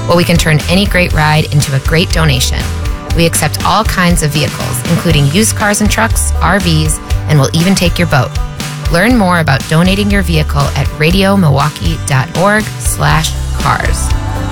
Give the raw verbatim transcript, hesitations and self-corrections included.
Well, we can turn any great ride into a great donation. We accept all kinds of vehicles, including used cars and trucks, R Vs, and we'll even take your boat. Learn more about donating your vehicle at radiomilwaukee.org slash cars.